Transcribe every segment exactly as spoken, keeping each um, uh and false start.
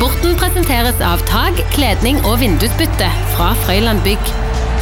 Sporten presenteres av tag, kledning og vindusbytte fra Frøyland Bygg.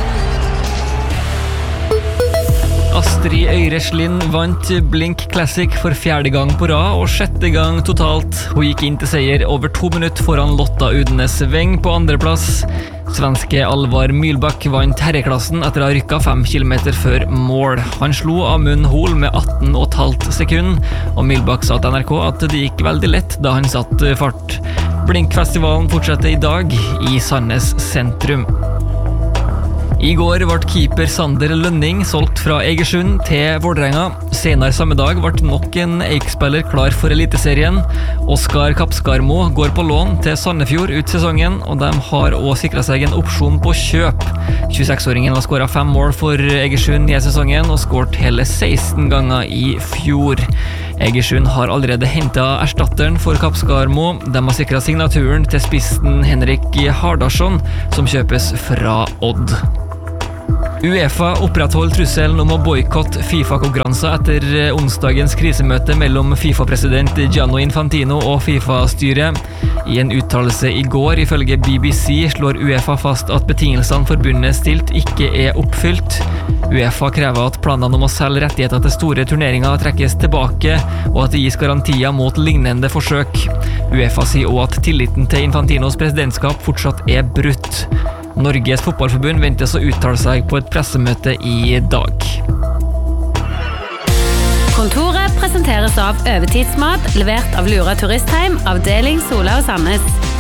Astrid Øyreslind vant Blink Classic for fjerde gang på rad og sjette gang totalt. Hun gikk inn til seier over to minutter foran Lotta Udnes Weng på andre plass. Svenske Alvar Mylbakk vant herreklassen etter å ha rykket fem kilometer før mål. Han slo Amund Hol med atten komma fem sekund, og Mylbakk sa til N R K at det gikk veldig lett da han satt fart. Blinkfestivalen fortsetter i dag i Sandnes sentrum. I går ble keeper Sander Lønning solgt fra Egersund til Vålerenga. Senere samme dag ble nok en Eik-spiller klar for Eliteserien. Oskar Kapskarmo går på lån til Sandefjord ut sesongen, og de har også sikret seg en opsjon på kjøp. tjueseks-åringen har skåret fem mål for Egersund i sesongen og skåret hele seksten ganger i fjor. Egersund har allerede hentet erstatteren for Kapskarmo. De har sikret signaturen til spissen Henrik Hardarsson, som kjøpes fra Odd. UEFA opprettholder trusselen om å boykotte FIFA-konkurranser etter onsdagens krisemøte mellom FIFA-president Gianni Infantino og FIFA-styret. I en uttalelse i går, ifølge B B C, slår UEFA fast at betingelsene forbundet stilt ikke er oppfylt. UEFA krever at planene om å selge rettigheter til store turneringer trekkes tilbake, og at det gis garantier mot lignende forsøk. UEFA sier også at tilliten til Infantinos presidentskap fortsatt er brutt. Norges fotballforbund ventes å uttale seg på et pressemøte i dag. Kontoret presenteres av Øvetidsmat, levert av Lura Turistheim, avdeling Sola og Sandnes.